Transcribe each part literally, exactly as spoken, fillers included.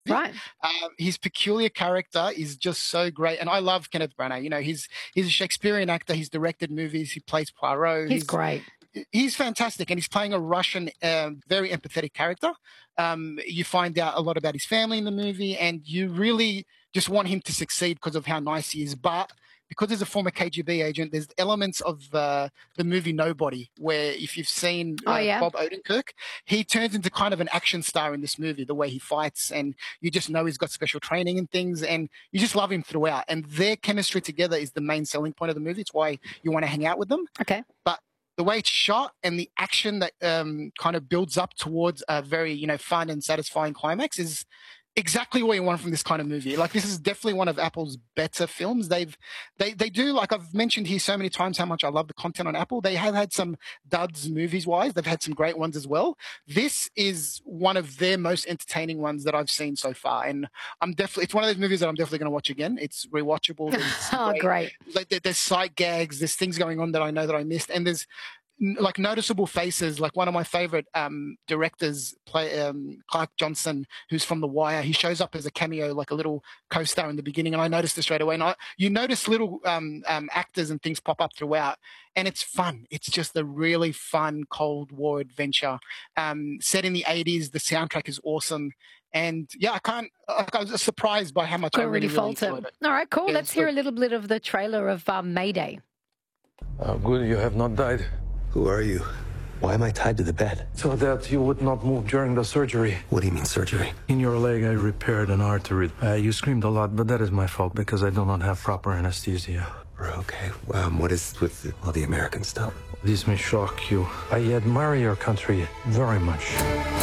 Right. Um, his peculiar character is just so great, and I love Kenneth Branagh. You know, he's he's a Shakespearean actor. He's directed movies. He plays Poirot. He's, he's great. He's fantastic, and he's playing a Russian, um, very empathetic character. Um, you find out a lot about his family in the movie, and you really just want him to succeed because of how nice he is. But because he's a former K G B agent, there's elements of uh, the movie Nobody, where if you've seen uh, oh, yeah. Bob Odenkirk, he turns into kind of an action star in this movie, the way he fights, and you just know he's got special training and things, and you just love him throughout. And their chemistry together is the main selling point of the movie. It's why you want to hang out with them. Okay. But the way it's shot and the action that um, kind of builds up towards a very, you know, fun and satisfying climax is exactly what you want from this kind of movie. Like, this is definitely one of Apple's better films. They've, they, they do, like I've mentioned here so many times how much I love the content on Apple. They have had some duds movies wise. They've had some great ones as well. This is one of their most entertaining ones that I've seen so far. And I'm definitely, it's one of those movies that I'm definitely going to watch again. It's rewatchable. oh, great. great. Like, there, there's sight gags. There's things going on that I know that I missed. And there's, like, noticeable faces. Like, one of my favorite um, directors, play um, Clark Johnson, who's from The Wire. He shows up as a cameo, like a little co-star in the beginning, and I noticed it straight away. And I, you notice little um, um, actors and things pop up throughout, and it's fun. It's just a really fun Cold War adventure um, set in the eighties. The soundtrack is awesome. And yeah, I can't. I was surprised by how much I really, really enjoyed it. All right, cool. Yeah, Let's hear a little bit of the trailer of um, Mayday. Uh, good, you have not died. Who are you? Why am I tied to the bed? So that you would not move during the surgery. What do you mean, surgery? In your leg, I repaired an artery. Uh, you screamed a lot, but that is my fault because I do not have proper anesthesia. Okay, um, what is with the, all the American stuff? This may shock you. I admire your country very much.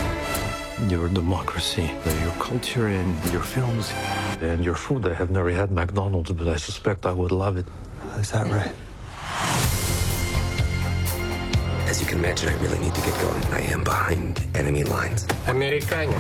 Your democracy, your culture, and your films, and your food. I have never had McDonald's, but I suspect I would love it. Is that right? As you can imagine, I really need to get going. I am behind enemy lines. American.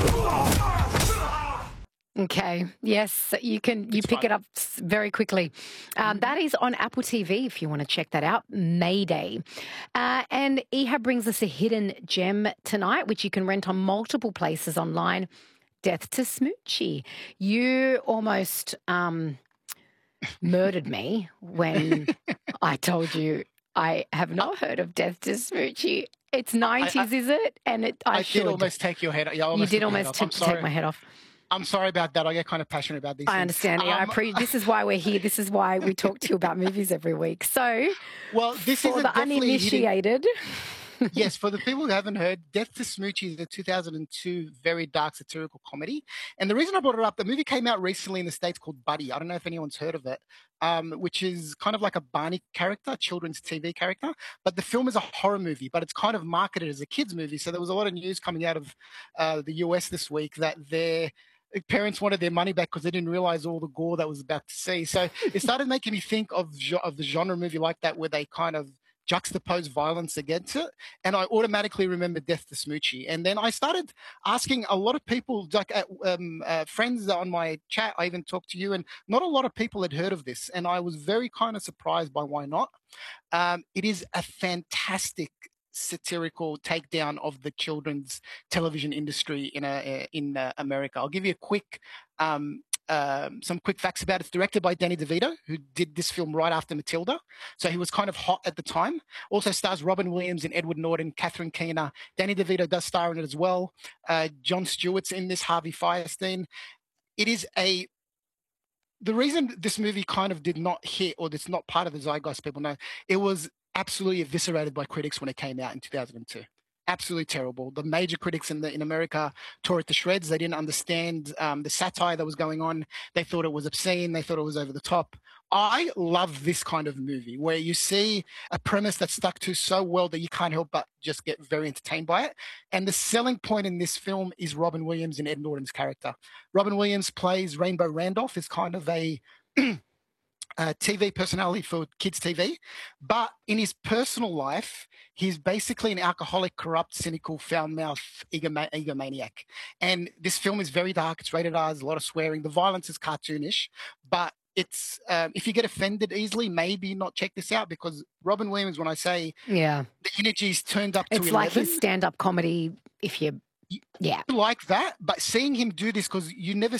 Okay. Yes, you can. You it's pick fun. it up very quickly. Um, that is on Apple T V if you want to check that out. Mayday. Uh, and Ehab brings us a hidden gem tonight, which you can rent on multiple places online. Death to Smoochy. You almost um, murdered me when I told you I have not heard of Death to Smoochy. It's nineties, I, I, is it? And it, I, I should. did almost take your head off. Yeah, you did almost t- take my head off. I'm sorry about that. I get kind of passionate about these I things. understand. Yeah, um, I pre- this is why we're here. This is why we talk to you about movies every week. So, well, this for is the uninitiated. Hidden... yes, for the people who haven't heard, Death to Smoochy is a two thousand two very dark satirical comedy. And the reason I brought it up, the movie came out recently in the States called Buddy. I don't know if anyone's heard of it, um, which is kind of like a Barney character, children's T V character. But the film is a horror movie, but it's kind of marketed as a kid's movie. So there was a lot of news coming out of uh, the U S this week that their parents wanted their money back because they didn't realize all the gore that was about to see. So it started making me think of, of the genre movie like that, where they kind of juxtapose violence against it. And I automatically remember Death to Smoochy. And then I started asking a lot of people, like uh, um, uh, friends on my chat, I even talked to you, and not a lot of people had heard of this. And I was very kind of surprised by why not. Um, it is a fantastic satirical takedown of the children's television industry in a, in uh, America. I'll give you a quick um, Um, some quick facts about it. It's directed by Danny DeVito, who did this film right after Matilda. So he was kind of hot at the time. Also stars Robin Williams and Edward Norton, Catherine Keener. Danny DeVito does star in it as well. Uh, Jon Stewart's in this, Harvey Fierstein. It is a... The reason this movie kind of did not hit, or it's not part of the zeitgeist people know, it was absolutely eviscerated by critics when it came out in two thousand two. Absolutely terrible. The major critics in the in America tore it to shreds. They didn't understand um, the satire that was going on. They thought it was obscene. They thought it was over the top. I love this kind of movie where you see a premise that's stuck to so well that you can't help but just get very entertained by it. And the selling point in this film is Robin Williams and Ed Norton's character. Robin Williams plays Rainbow Randolph, is kind of a... Uh, T V personality for kids' T V, but in his personal life, he's basically an alcoholic, corrupt, cynical, foul-mouthed egoma- egomaniac. And this film is very dark. It's rated R. There's a lot of swearing. The violence is cartoonish, but it's um, if you get offended easily, maybe not check this out, because Robin Williams, when I say yeah, the energy's turned up to it's eleven, like his stand-up comedy. If you Yeah. like that, but seeing him do this, because you never